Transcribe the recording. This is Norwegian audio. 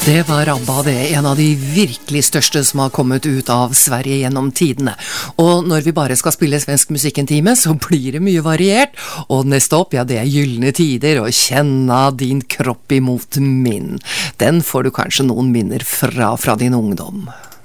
Det var ABBA, det, en av de virkelig største som har kommet ut av Sverige gjennom tidene. Og når vi bare skal spille svensk musikk en time, så blir det mye variert. Og neste opp, ja, det er Gyllene tider, og Kjenna din kropp imot min. Den får du kanskje noen minner fra din ungdom.